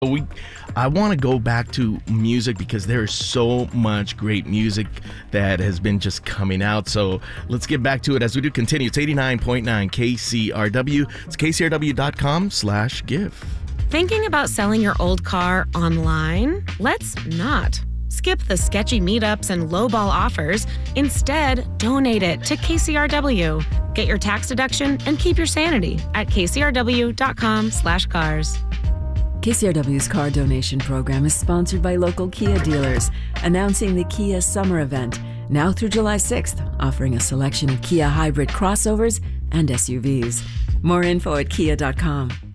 I want to go back to music because there is so much great music that has been just coming out. So let's get back to it as we do continue. It's 89.9 KCRW. It's kcrw.com/give. Thinking about selling your old car online? Let's not. Skip the sketchy meetups and lowball offers. Instead, donate it to KCRW. Get your tax deduction and keep your sanity at kcrw.com/cars. KCRW's car donation program is sponsored by local Kia dealers, announcing the Kia Summer Event, now through July 6th, offering a selection of Kia hybrid crossovers and SUVs. More info at kia.com.